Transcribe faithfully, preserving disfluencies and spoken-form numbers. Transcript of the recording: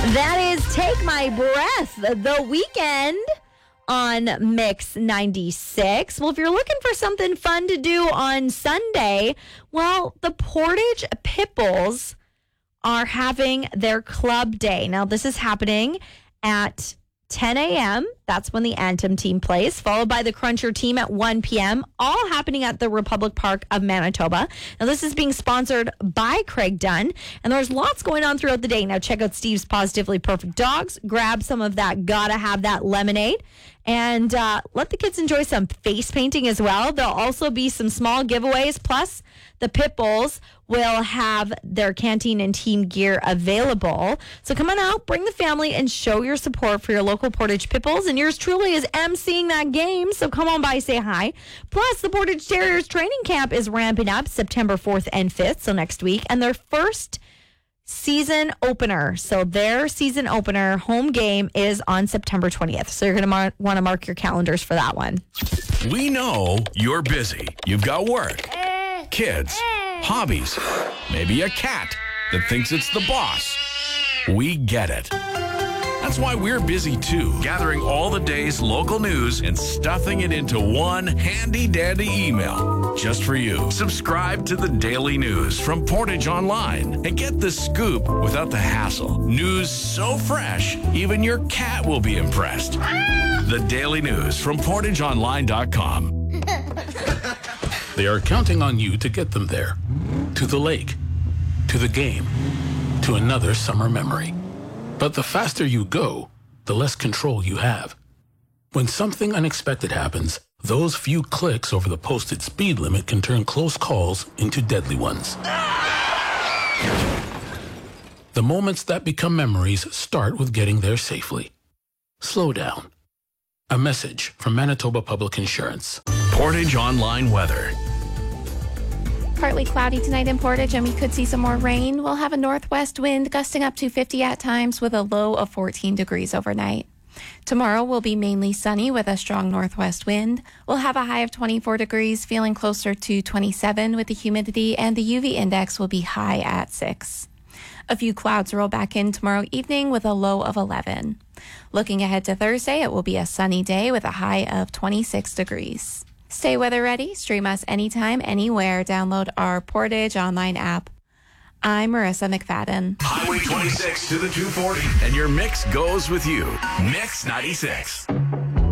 That is Take My Breath, The Weekend on Mix ninety-six. Well, if you're looking for something fun to do on Sunday, well, the Portage Pitbulls are having their club day. Now, this is happening at ten a.m. That's when the Anthem team plays, followed by the Cruncher team at one p.m., all happening at the Republic Park of Manitoba. Now, this is being sponsored by Craig Dunn, and there's lots going on throughout the day. Now, check out Steve's Positively Perfect Dogs, grab some of that Gotta Have That lemonade, and uh, let the kids enjoy some face painting as well. There'll also be some small giveaways, plus the Pitbulls will have their canteen and team gear available. So come on out, bring the family, and show your support for your local Portage Pitbulls. And yours truly is emceeing that game, so come on by, say hi. Plus, the Portage Terriers training camp is ramping up September fourth and fifth, so next week. And their first season opener, so their season opener home game is on September twentieth. So you're going to mar- want to mark your calendars for that one. We know you're busy. You've got work, kids, hobbies, maybe a cat that thinks it's the boss. We get it. That's why we're busy too, gathering all the day's local news and stuffing it into one handy-dandy email just for you. Subscribe to the Daily News from Portage Online and get the scoop without the hassle. News so fresh, even your cat will be impressed. The Daily News from portage online dot com. They are counting on you to get them there. To the lake, to the game, to another summer memory. But the faster you go, the less control you have. When something unexpected happens, those few clicks over the posted speed limit can turn close calls into deadly ones. The moments that become memories start with getting there safely. Slow down. A message from Manitoba Public Insurance. Portage Online weather. Partly cloudy tonight in Portage, and we could see some more rain. We'll have a northwest wind gusting up to fifty at times with a low of fourteen degrees overnight. Tomorrow will be mainly sunny with a strong northwest wind. We'll have a high of twenty-four degrees, feeling closer to twenty-seven with the humidity, and the U V index will be high at six. A few clouds roll back in tomorrow evening with a low of eleven. Looking ahead to Thursday, it will be a sunny day with a high of twenty-six degrees. Stay weather ready. Stream us anytime, anywhere. Download our Portage Online app. I'm Marissa McFadden. Highway twenty-six to the two forty. And your mix goes with you. Mix ninety-six.